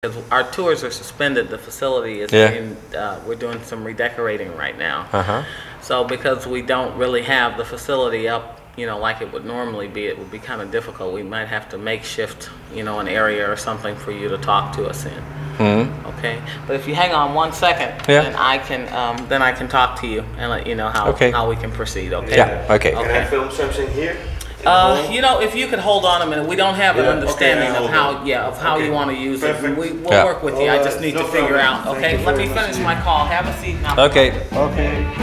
Because our tours are suspended, the facility is Yeah. we're doing some redecorating right now. Uh-huh. So because we don't really have the facility up, like it would normally be, it would be kind of difficult. We might have to makeshift, an area or something for you to talk to us in. Mm-hmm. Okay, but if you hang on 1 second, Yeah. then I can talk to you and let you know how we can proceed. Okay. Yeah. Okay. Can I film something here? If you could hold on a minute, we don't have an Yeah, understanding okay, of how Okay. you want to use it. Perfect. We'll Yeah. work with you. I just need No to figure problem. out. Thank Okay, you let very me much. finish my call. Have a seat now. Okay. Okay.